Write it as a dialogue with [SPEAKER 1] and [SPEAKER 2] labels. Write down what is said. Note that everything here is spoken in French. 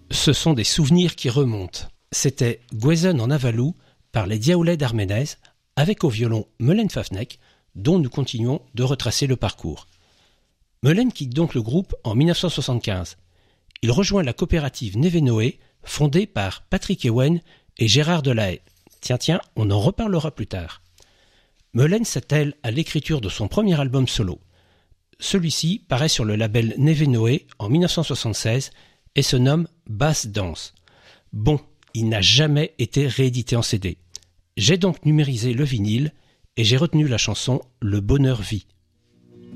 [SPEAKER 1] Ce sont des souvenirs qui remontent. C'était Gwezen en Avalou par les Diaoulais d'Arménez, avec au violon Melaine Fafnek, dont nous continuons de retracer le parcours. Melaine quitte donc le groupe en 1975. Il rejoint la coopérative Névé-Noé, fondée par Patrick Ewen et Gérard Delahaye. Tiens, on en reparlera plus tard. Melaine s'attelle à l'écriture de son premier album solo. Celui-ci paraît sur le label Névé-Noé en 1976 et se nomme Bass Dance. Bon, il n'a jamais été réédité en CD. J'ai donc numérisé le vinyle et j'ai retenu la chanson Le Bonheur Vit.